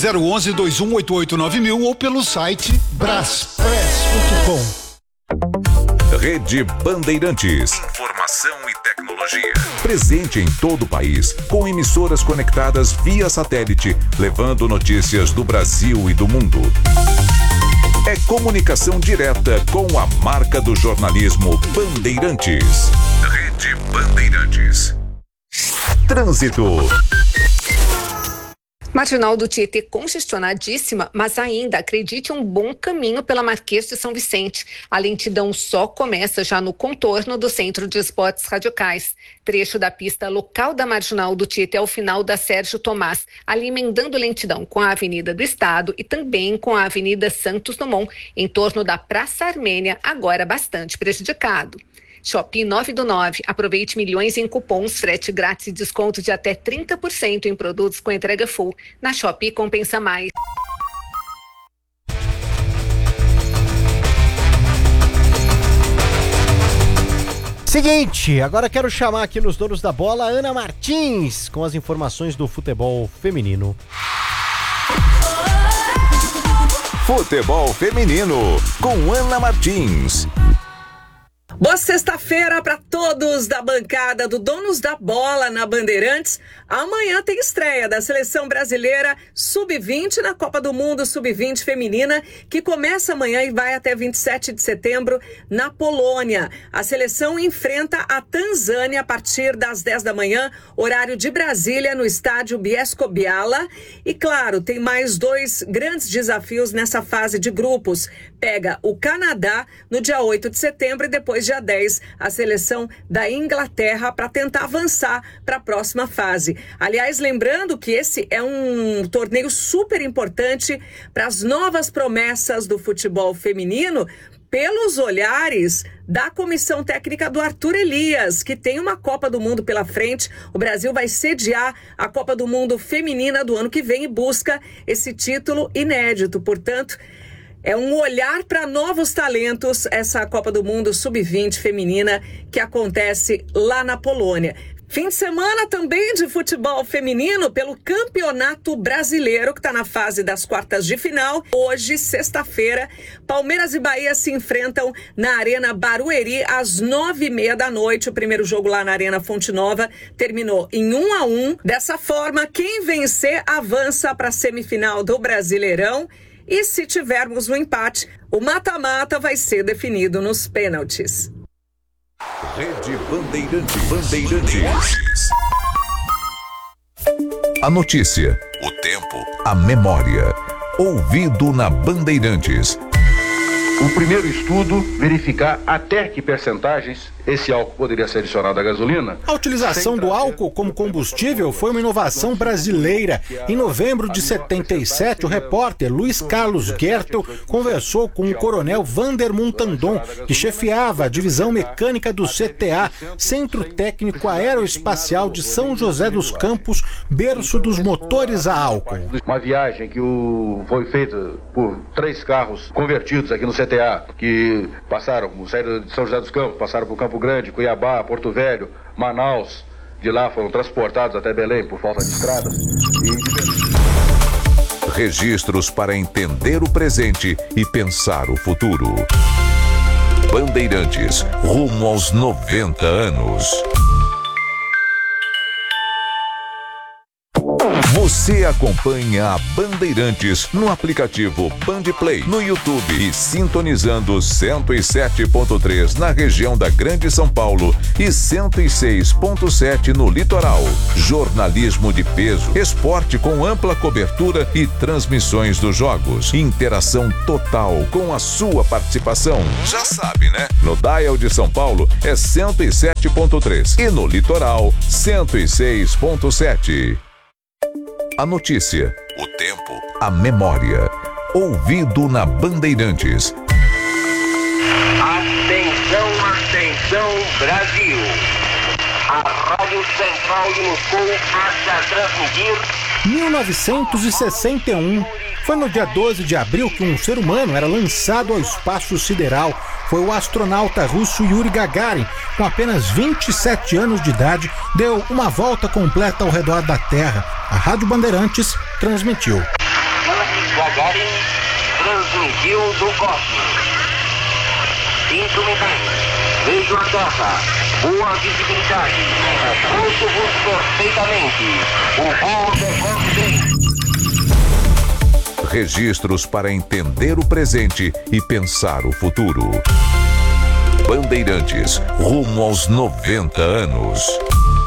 011-2188-9000 ou pelo site braspress.com. Rede Bandeirantes. Informação e tecnologia. Presente em todo o país, com emissoras conectadas via satélite, levando notícias do Brasil e do mundo. É comunicação direta com a marca do jornalismo Bandeirantes. Rede Bandeirantes. Trânsito. Marginal do Tietê congestionadíssima, mas ainda, acredite, um bom caminho pela Marquês de São Vicente. A lentidão só começa já no contorno do Centro de Esportes Radicais. Trecho da pista local da Marginal do Tietê ao final da Sérgio Tomás, ali emendando lentidão com a Avenida do Estado e também com a Avenida Santos Dumont, em torno da Praça Armênia, agora bastante prejudicado. Shopping 9 do 9. Aproveite milhões em cupons, frete grátis e desconto de até 30% em produtos com entrega full. Na Shopee compensa mais. Seguinte, agora quero chamar aqui nos donos da bola Ana Martins com as informações do futebol feminino. Futebol feminino com Ana Martins. Boa sexta-feira para todos da bancada do Donos da Bola na Bandeirantes. Amanhã tem estreia da Seleção Brasileira Sub-20 na Copa do Mundo Sub-20 Feminina, que começa amanhã e vai até 27 de setembro na Polônia. A seleção enfrenta a Tanzânia a partir das 10 da manhã, horário de Brasília, no estádio Bielsko-Biała. E claro, tem mais 2 grandes desafios nessa fase de grupos. Pega o Canadá no dia 8 de setembro e depois dia 10, a seleção da Inglaterra para tentar avançar para a próxima fase. Aliás, lembrando que esse é um torneio super importante para as novas promessas do futebol feminino, pelos olhares da comissão técnica do Arthur Elias, que tem uma Copa do Mundo pela frente. O Brasil vai sediar a Copa do Mundo Feminina do ano que vem e busca esse título inédito. Portanto, é um olhar para novos talentos, essa Copa do Mundo Sub-20 feminina que acontece lá na Polônia. Fim de semana também de futebol feminino pelo Campeonato Brasileiro, que está na fase das quartas de final. Hoje, sexta-feira, Palmeiras e Bahia se enfrentam na Arena Barueri às 9h30 da noite. O primeiro jogo lá na Arena Fonte Nova terminou em 1-1. Dessa forma, quem vencer avança para a semifinal do Brasileirão. E se tivermos um empate, o mata-mata vai ser definido nos pênaltis. Rede Bandeirantes. A notícia, o tempo, a memória. Ouvido na Bandeirantes. O primeiro estudo, verificar até que percentagens esse álcool poderia ser adicionado à gasolina. A utilização do álcool como combustível foi uma inovação brasileira. Em novembro de 77, o repórter Luiz Carlos Gertel conversou com o coronel Vander Montandon, que chefiava a divisão mecânica do CTA, Centro Técnico Aeroespacial de São José dos Campos, berço dos motores a álcool. Uma viagem que foi feita por 3 carros convertidos aqui no CTA, que saíram de São José dos Campos, passaram por Campo Grande, Cuiabá, Porto Velho, Manaus. De lá foram transportados até Belém por falta de estrada. Registros para entender o presente e pensar o futuro. Bandeirantes, rumo aos 90 anos. Você acompanha a Bandeirantes no aplicativo Bandplay, no YouTube e sintonizando 107.3 na região da Grande São Paulo e 106.7 no litoral. Jornalismo de peso, esporte com ampla cobertura e transmissões dos jogos. Interação total com a sua participação. Já sabe, né? No dial de São Paulo é 107.3 e no litoral 106.7. A notícia, o tempo, a memória. Ouvido na Bandeirantes. Atenção, atenção, Brasil. A Rádio Central de Moscou passa a transmitir... 1961. Foi no dia 12 de abril que um ser humano era lançado ao espaço sideral. Foi o astronauta russo Yuri Gagarin, com apenas 27 anos de idade, deu uma volta completa ao redor da Terra. A Rádio Bandeirantes transmitiu. Gagarin transmitiu do cosmos. Sinto-me bem, vejo a Terra, boa visibilidade, ouço-vos perfeitamente, o voo decorre bem. Registros para entender o presente e pensar o futuro. Bandeirantes, rumo aos 90 anos.